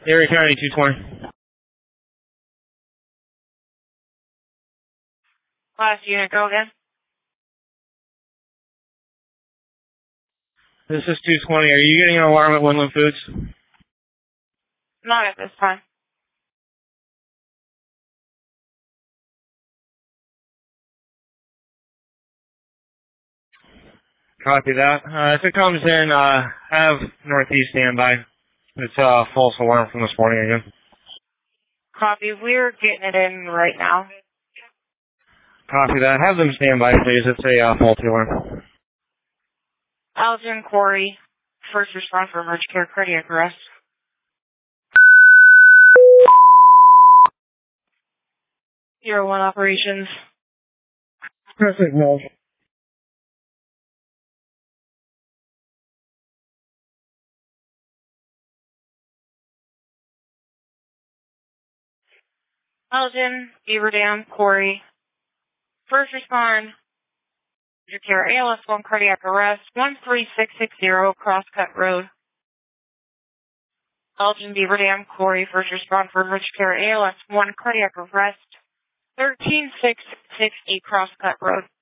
Erie County 220. Last unit, go again. This is 220. Are you getting an alarm at Woodland Foods? Not at this time. Copy that. If it comes in, have Northeast standby. It's a false alarm from this morning again. Copy. We're getting it in right now. Copy that. Have them stand by, please. It's a faulty alarm. Alton, Corey, first respond for emergency care, cardiac arrest. Zero 01 operations. Perfect, no. Alton, Beaver Dam, Corey, first respond, emergency care, ALS 1 cardiac arrest, 13660 Crosscut Road. Alton, Beaver Dam, Corey, first respond for emergency care, ALS 1 cardiac arrest, 13668 Crosscut Road.